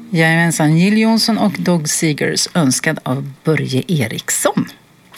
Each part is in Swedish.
Jajamensan, Jill Johnson och Dog Seegers, önskad av Börje Eriksson.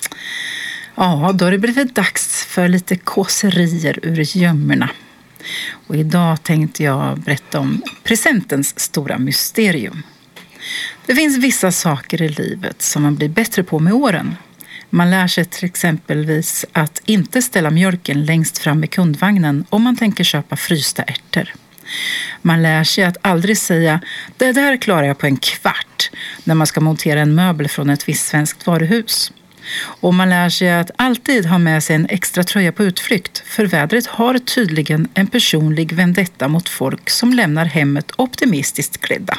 Ja, då har det blivit dags för lite kåserier ur gömmorna. Och idag tänkte jag berätta om presentens stora mysterium. Det finns vissa saker i livet som man blir bättre på med åren. Man lär sig till exempelvis att inte ställa mjölken längst fram i kundvagnen om man tänker köpa frysta ärtor. Man lär sig att aldrig säga "det där klarar jag på en kvart" när man ska montera en möbel från ett visst svenskt varuhus. Och man lär sig att alltid ha med sig en extra tröja på utflykt, för vädret har tydligen en personlig vendetta mot folk som lämnar hemmet optimistiskt klädda.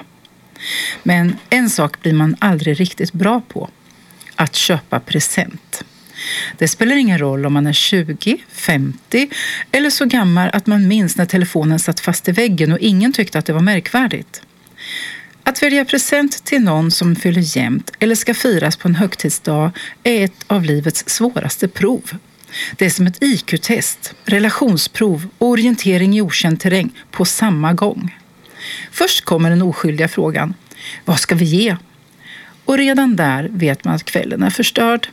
Men en sak blir man aldrig riktigt bra på: att köpa present. Det spelar ingen roll om man är 20, 50 eller så gammal att man minns när telefonen satt fast i väggen och ingen tyckte att det var märkvärdigt. Att välja present till någon som fyller jämnt eller ska firas på en högtidsdag är ett av livets svåraste prov. Det är som ett IQ-test, relationsprov och orientering i okänd terräng på samma gång. Först kommer den oskyldiga frågan: vad ska vi ge? Och redan där vet man att kvällen är förstörd.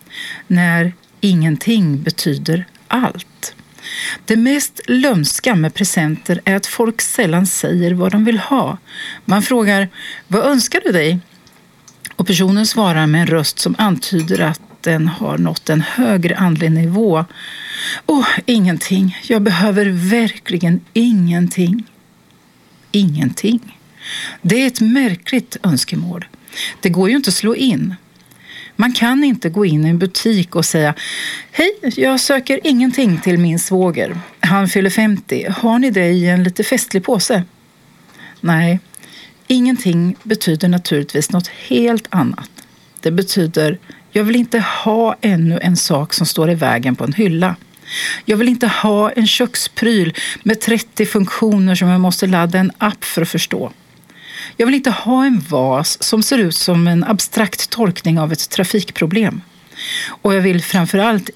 När ingenting betyder allt. Det mest lömska med presenter är att folk sällan säger vad de vill ha. Man frågar: vad önskar du dig? Och personen svarar med en röst som antyder att den har nått en högre andlig nivå. Ingenting. Jag behöver verkligen ingenting. Ingenting. Det är ett märkligt önskemål. Det går ju inte att slå in. Man kan inte gå in i en butik och säga: hej, jag söker ingenting till min svåger. Han fyller 50. Har ni det i en lite festlig påse? Nej, ingenting betyder naturligtvis något helt annat. Det betyder: jag vill inte ha ännu en sak som står i vägen på en hylla. Jag vill inte ha en kökspryl med 30 funktioner som jag måste ladda en app för att förstå. Jag vill inte ha en vas som ser ut som en abstrakt tolkning av ett trafikproblem. Och jag vill framförallt